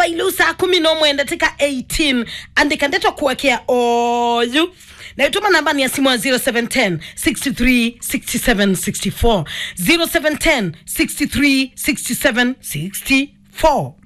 Bailusa 10 tika 18 andika ndeto kuwekea oyu na ituma namba ni ya simu 0710 63 67 64 0710 63 67 64